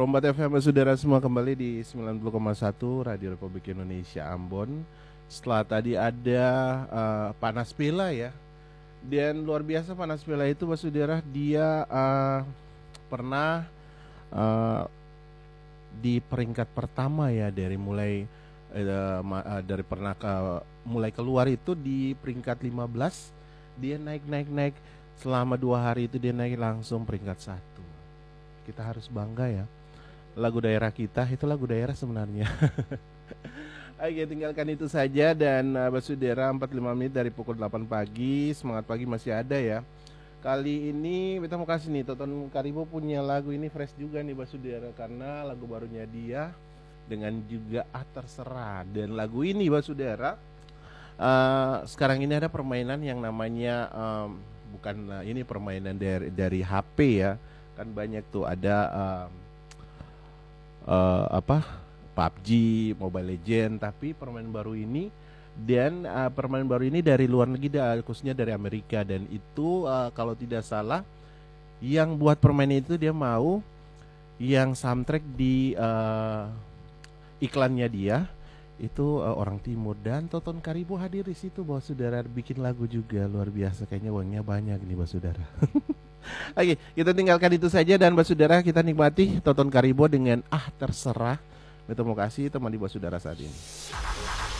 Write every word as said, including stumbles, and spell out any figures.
Rombat F M saudara semua kembali di sembilan puluh koma satu Radio Republik Indonesia Ambon. Setelah tadi ada uh, Panas Pila ya. Dan luar biasa Panas Pila itu saudara, dia uh, pernah uh, di peringkat pertama ya, dari mulai uh, uh, dari pernah ke, mulai keluar itu di peringkat lima belas, dia naik naik naik selama dua hari itu dia naik langsung peringkat satu. Kita harus bangga ya. Lagu daerah kita itu lagu daerah sebenarnya. Oke, tinggalkan itu saja. Dan uh, Basudara, empat puluh lima menit dari pukul delapan pagi. Semangat pagi masih ada ya. Kali ini kita mau kasih nih, Toton Karibo punya lagu ini fresh juga nih Basudara, karena lagu barunya dia dengan juga Ah Terserah. Dan lagu ini Basudara, uh, sekarang ini ada permainan yang namanya um, bukan uh, ini permainan dari dari H P ya. Kan banyak tuh ada um, uh, apa P U B G, Mobile Legend, tapi permainan baru ini dan uh, permainan baru ini dari luar negeri, khususnya dari Amerika. Dan itu uh, kalau tidak salah yang buat permainan itu dia mau yang soundtrack di uh, iklannya dia itu uh, orang timur, dan Toton Karibo hadir di situ bahwa saudara bikin lagu juga luar biasa, kayaknya uangnya banyak nih bahwa saudara. Oke, kita tinggalkan itu saja dan Basudara kita nikmati Toton Karibo dengan Ah Terserah. Terima kasih teman di Basudara saat ini.